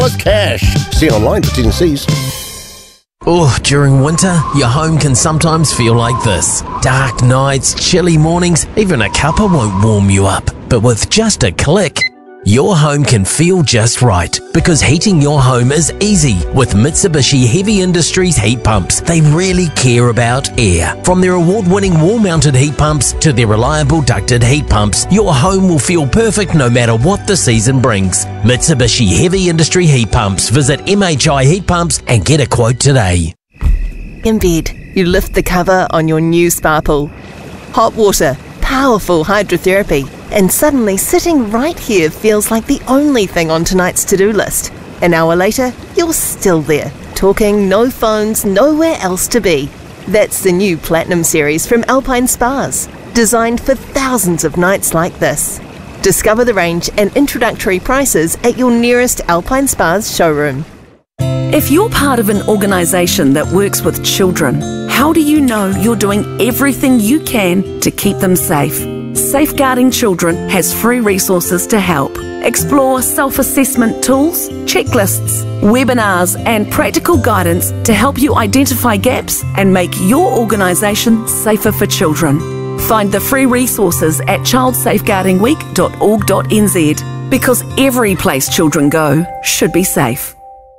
plus cash. See online for T&Cs. Oh, during winter, your home can sometimes feel like this. Dark nights, chilly mornings, even a cuppa won't warm you up. But with just a click, your home can feel just right, because heating your home is easy with Mitsubishi Heavy Industries heat pumps. They really care about air. From their award-winning wall-mounted heat pumps to their reliable ducted heat pumps, your home will feel perfect no matter what the season brings. Mitsubishi Heavy Industry heat pumps. Visit MHI Heat Pumps and get a quote today. In bed, you lift the cover on your new spa pool. Hot water, powerful hydrotherapy, and suddenly sitting right here feels like the only thing on tonight's to-do list. An hour later, you're still there, talking, no phones, nowhere else to be. That's the new Platinum Series from Alpine Spas, designed for thousands of nights like this. Discover the range and introductory prices at your nearest Alpine Spas showroom. If you're part of an organisation that works with children, how do you know you're doing everything you can to keep them safe? Safeguarding Children has free resources to help. Explore self-assessment tools, checklists, webinars and practical guidance to help you identify gaps and make your organisation safer for children. Find the free resources at childsafeguardingweek.org.nz, because every place children go should be safe.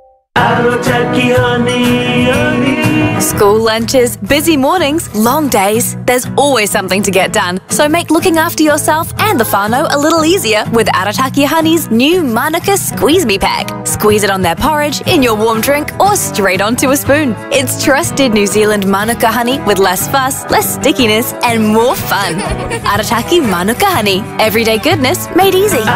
School lunches, busy mornings, long days. There's always something to get done. So make looking after yourself and the whānau a little easier with Arataki Honey's new Manuka Squeeze Me Pack. Squeeze it on their porridge, in your warm drink, or straight onto a spoon. It's trusted New Zealand Manuka honey with less fuss, less stickiness, and more fun. Arataki Manuka Honey. Everyday goodness made easy.